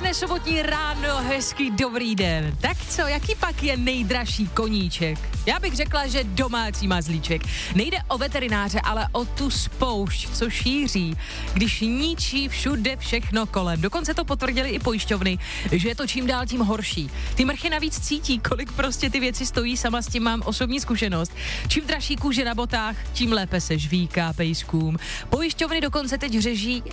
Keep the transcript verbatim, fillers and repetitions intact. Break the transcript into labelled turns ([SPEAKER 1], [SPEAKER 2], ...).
[SPEAKER 1] Krásné sobotní ráno, hezký dobrý den. Tak co, jaký pak je nejdražší koníček? Já bych řekla, že domácí mazlíček. Nejde o veterináře, ale o tu spoušť, co šíří, když ničí všude všechno kolem. Dokonce to potvrdili i pojišťovny, že je to čím dál tím horší. Ty mrchy navíc cítí, kolik prostě ty věci stojí, sama s tím mám osobní zkušenost. Čím dražší kůže na botách, tím lépe se žvíká pejskům. Pojišťovny dokonce teď řeší